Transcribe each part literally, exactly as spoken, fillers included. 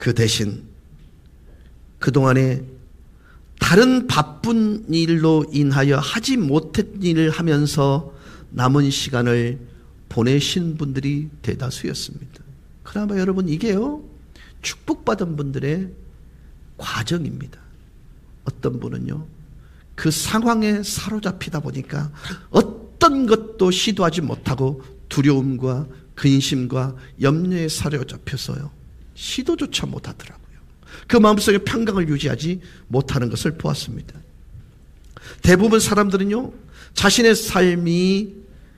그 대신 그동안에 다른 바쁜 일로 인하여 하지 못했던 일을 하면서 남은 시간을 보내신 분들이 대다수였습니다. 그나마 여러분 이게요, 축복받은 분들의 과정입니다. 어떤 분은요, 그 상황에 사로잡히다 보니까 어떤 것도 시도하지 못하고 두려움과 근심과 염려에 사로잡혀서요, 시도조차 못하더라고요. 그 마음속에 평강을 유지하지 못하는 것을 보았습니다. 대부분 사람들은요, 자신의 삶이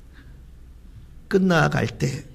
끝나갈 때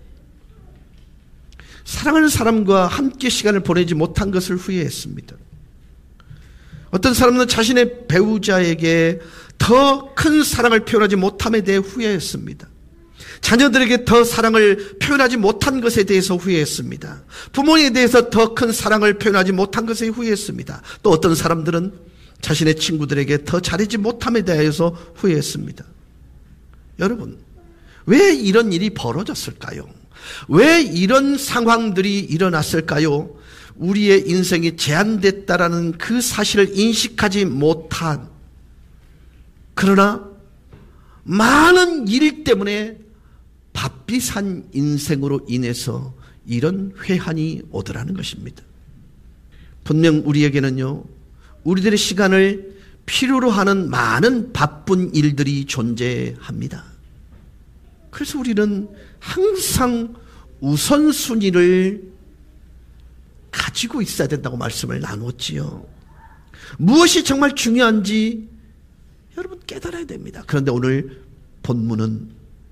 사랑하는 사람과 함께 시간을 보내지 못한 것을 후회했습니다. 어떤 사람은 자신의 배우자에게 더 큰 사랑을 표현하지 못함에 대해 후회했습니다. 자녀들에게 더 사랑을 표현하지 못한 것에 대해서 후회했습니다. 부모에 대해서 더 큰 사랑을 표현하지 못한 것에 후회했습니다. 또 어떤 사람들은 자신의 친구들에게 더 잘하지 못함에 대해서 후회했습니다. 여러분, 왜 이런 일이 벌어졌을까요? 왜 이런 상황들이 일어났을까요? 우리의 인생이 제한됐다라는 그 사실을 인식하지 못한, 그러나 많은 일 때문에 바삐 산 인생으로 인해서 이런 회한이 오더라는 것입니다. 분명 우리에게는요, 우리들의 시간을 필요로 하는 많은 바쁜 일들이 존재합니다. 그래서 우리는 항상 우선순위를 가지고 있어야 된다고 말씀을 나눴지요. 무엇이 정말 중요한지 여러분 깨달아야 됩니다. 그런데 오늘 본문은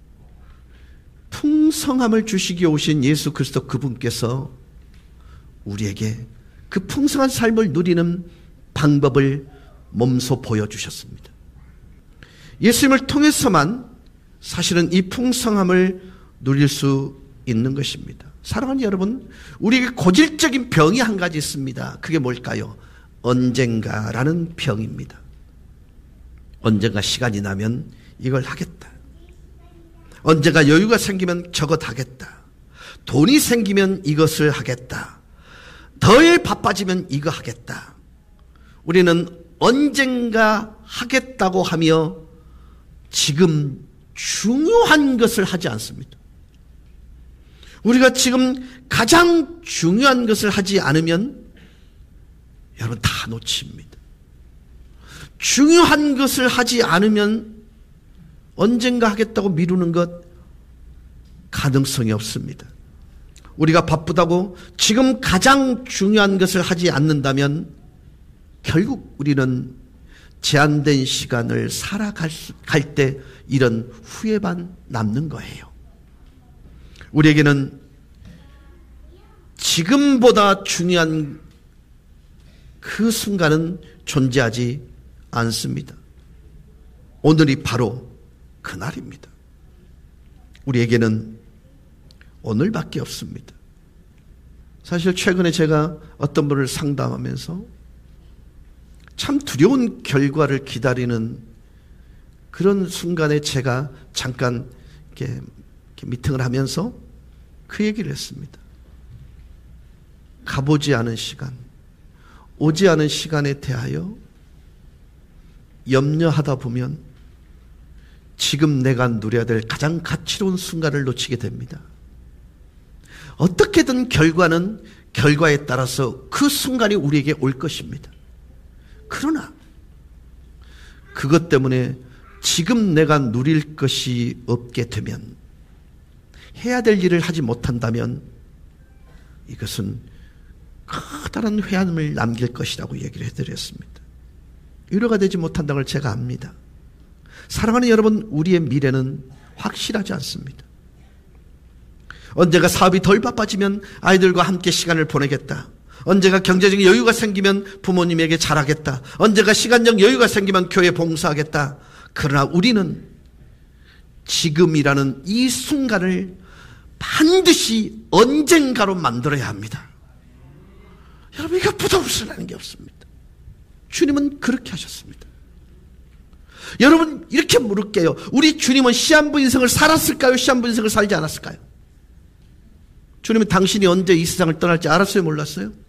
풍성함을 주시기 오신 예수 그리스도 그분께서 우리에게 그 풍성한 삶을 누리는 방법을 몸소 보여주셨습니다. 예수님을 통해서만 사실은 이 풍성함을 누릴 수 있는 것입니다. 사랑하는 여러분, 우리에게 고질적인 병이 한 가지 있습니다. 그게 뭘까요? 언젠가라는 병입니다. 언젠가 시간이 나면 이걸 하겠다. 언젠가 여유가 생기면 저것 하겠다. 돈이 생기면 이것을 하겠다. 덜 바빠지면 이거 하겠다. 우리는 언젠가 하겠다고 하며 지금 중요한 것을 하지 않습니다. 우리가 지금 가장 중요한 것을 하지 않으면 여러분 다 놓칩니다. 중요한 것을 하지 않으면 언젠가 하겠다고 미루는 것 가능성이 없습니다. 우리가 바쁘다고 지금 가장 중요한 것을 하지 않는다면 결국 우리는 제한된 시간을 살아갈 때 이런 후회만 남는 거예요. 우리에게는 지금보다 중요한 그 순간은 존재하지 않습니다. 오늘이 바로 그날입니다. 우리에게는 오늘밖에 없습니다. 사실 최근에 제가 어떤 분을 상담하면서 참 두려운 결과를 기다리는 그런 순간에 제가 잠깐 이렇게, 이렇게 미팅을 하면서 그 얘기를 했습니다. 가보지 않은 시간, 오지 않은 시간에 대하여 염려하다 보면 지금 내가 누려야 될 가장 가치로운 순간을 놓치게 됩니다. 어떻게든 결과는 결과에 따라서 그 순간이 우리에게 올 것입니다. 그러나 그것 때문에 지금 내가 누릴 것이 없게 되면, 해야 될 일을 하지 못한다면 이것은 커다란 회한을 남길 것이라고 얘기를 해드렸습니다. 위로가 되지 못한다는 걸 제가 압니다. 사랑하는 여러분, 우리의 미래는 확실하지 않습니다. 언젠가 사업이 덜 바빠지면 아이들과 함께 시간을 보내겠다. 언젠가 경제적인 여유가 생기면 부모님에게 잘하겠다. 언젠가 시간적 여유가 생기면 교회 봉사하겠다. 그러나 우리는 지금이라는 이 순간을 반드시 언젠가로 만들어야 합니다. 여러분, 이거 부담스러운 게 없습니다. 주님은 그렇게 하셨습니다. 여러분, 이렇게 물을게요. 우리 주님은 시한부 인생을 살았을까요? 시한부 인생을 살지 않았을까요? 주님은 당신이 언제 이 세상을 떠날지 알았어요? 몰랐어요?